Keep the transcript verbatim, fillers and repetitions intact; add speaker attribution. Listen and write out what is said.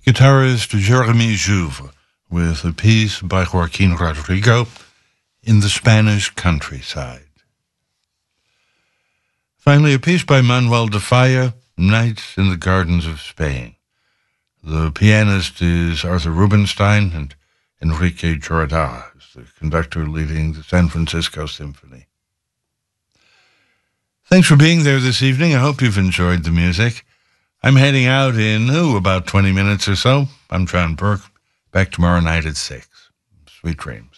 Speaker 1: Guitarist Jeremy Jouvre with a piece by Joaquin Rodrigo, In the Spanish Countryside. Finally, a piece by Manuel de Falla, Nights in the Gardens of Spain. The pianist is Arthur Rubinstein, and Enrique Jorda is the conductor leading the San Francisco Symphony. Thanks for being there this evening. I hope you've enjoyed the music. I'm heading out in, oh, about twenty minutes or so. I'm John Burke. Back tomorrow night at six. Sweet dreams.